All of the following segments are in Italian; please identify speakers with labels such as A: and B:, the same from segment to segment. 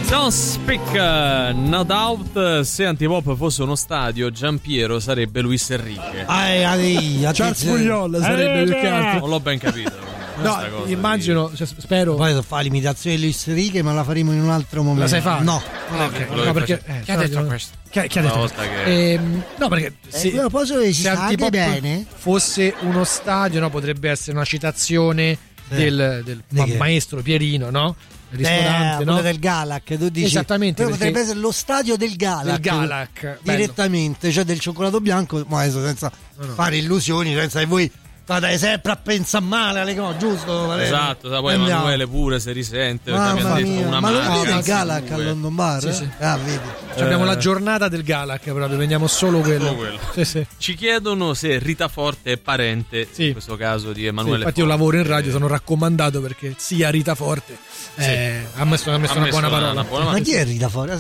A: Don't Speak, No Doubt. Se Antipop fosse uno stadio, Giampiero sarebbe Luis Enrique.
B: Charles Puyol sarebbe più che altro.
A: Non l'ho ben capito.
B: No, immagino, cioè, spero.
C: Poi fa l'imitazione di Luis Enrique, ma la faremo in un altro momento.
B: La sai fare?
C: No.
B: No, perché
A: chi ha detto questo?
B: Chi ha detto? No, perché se
C: Antipop bene
B: fosse uno stadio, no, potrebbe essere una citazione del maestro Pierino, no? Il ristorante, no?
C: del Galac, tu dici.
B: Esattamente,
C: potrebbe essere lo stadio del Galac, direttamente, bello. Cioè del cioccolato bianco, ma adesso senza fare illusioni, senza che voi fate sempre a pensare male alle cose, giusto? Valerio?
A: Esatto, poi Emanuele pure se risente perché
C: Mamma
A: abbiamo detto una
C: ma lo vedi il
A: anzi
C: Galac
A: due.
C: a London Bar?
B: Sì, sì.
C: Vedi.
B: Cioè, abbiamo la giornata del Galac, proprio vendiamo solo quello. Sì, sì.
A: Ci chiedono se Rita Forte è parente, in questo caso di Emanuele.
B: Sì, infatti
A: Forte.
B: io lavoro in radio, sono raccomandato perché sia Rita Forte ha messo una buona parola.
C: Ma chi è Rita Forte?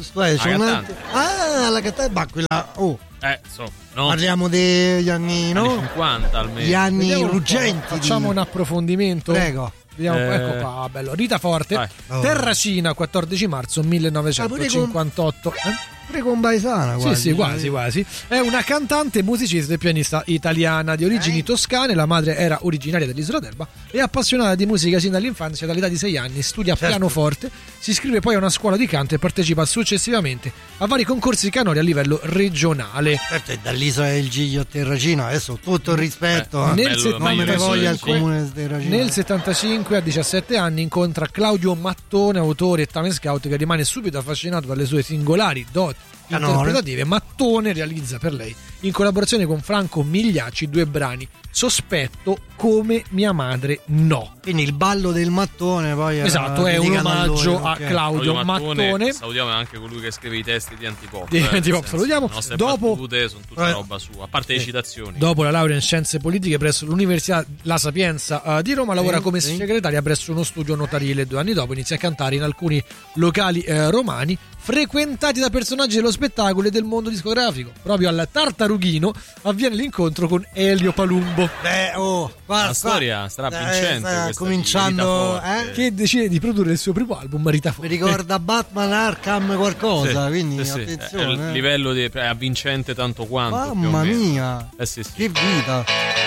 C: La cantante, ma quella
A: no.
C: Parliamo degli anni, no?
A: Anni 50 almeno.
C: Gli anni ruggenti.
B: Facciamo un approfondimento.
C: Prego.
B: Vediamo, ecco qua, bello. Rita Forte, Terracina, 14 marzo 1958.
C: Pure con Baesana, quasi.
B: Sì, quasi. È una cantante, musicista e pianista italiana di origini toscane. La madre era originaria dell'Isola d'Elba e appassionata di musica sin dall'infanzia, dall'età di 6 anni. Studia pianoforte, si iscrive poi a una scuola di canto e partecipa successivamente a vari concorsi canori a livello regionale.
C: Certo, è dall'Isola del Giglio a Terracina, adesso tutto il rispetto.
B: Non
C: me ne voglia il comune di Terracina.
B: Nel 75, a 17 anni, incontra Claudio Mattone, autore e talent scout, che rimane subito affascinato dalle sue singolari doti interpretative. Mattone realizza per lei, in collaborazione con Franco Migliacci, 2 brani: Sospetto, Come mia madre no.
C: Quindi il ballo del mattone poi
B: esatto, è un omaggio a Claudio Mattone.
A: Salutiamo anche colui che scrive i testi di Antipop.
B: Salutiamo.
A: Le nostre
B: dopo
A: battute sono tutta roba sua, a parte le citazioni.
B: Dopo la laurea in scienze politiche presso l'Università La Sapienza di Roma, lavora come segretaria presso uno studio notarile. 2 anni dopo inizia a cantare in alcuni locali romani frequentati da personaggi dello spettacolo e del mondo discografico. Proprio al Tartarughino avviene l'incontro con Elio Palumbo.
A: La storia sarà vincente,
C: cominciando,
B: che decide di produrre il suo primo album, Rita Forte.
C: Mi ricorda Batman Arkham qualcosa, quindi attenzione.
A: Il livello è avvincente tanto quanto.
C: Mamma mia,
A: Sì.
C: che vita.